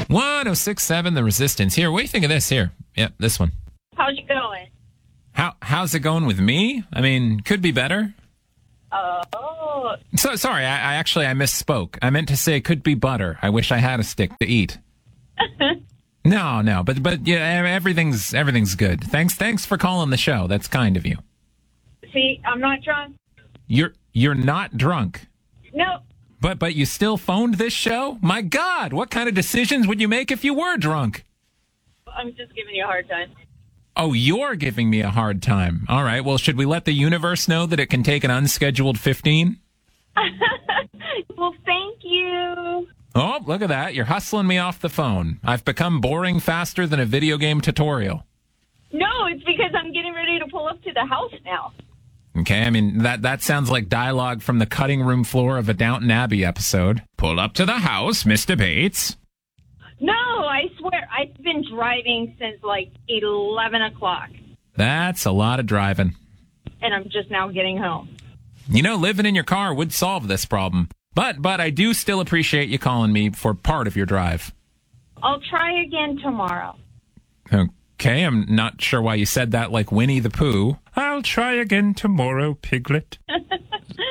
1067 The Resistance. Here, what do you think of this here? Yep, this one. How's it going? How's it going with me? I mean, could be better. Oh. So sorry, I misspoke. I meant to say could be butter. I wish I had a stick to eat. No, but yeah, everything's good. Thanks for calling the show. That's kind of you. See, I'm not drunk. You're not drunk. No. But you still phoned this show? My God, what kind of decisions would you make if you were drunk? I'm just giving you a hard time. Oh, you're giving me a hard time. All right, well, should we let the universe know that it can take an unscheduled 15? Well, thank you. Oh, look at that. You're hustling me off the phone. I've become boring faster than a video game tutorial. No, it's because I'm getting ready to pull up to the house now. Okay, I mean, that sounds like dialogue from the cutting room floor of a Downton Abbey episode. Pull up to the house, Mr. Bates. No, I swear, I've been driving since like 11 o'clock. That's a lot of driving. And I'm just now getting home. You know, living in your car would solve this problem. But I do still appreciate you calling me for part of your drive. I'll try again tomorrow. Okay, I'm not sure why you said that like Winnie the Pooh. I'll try again tomorrow, Piglet.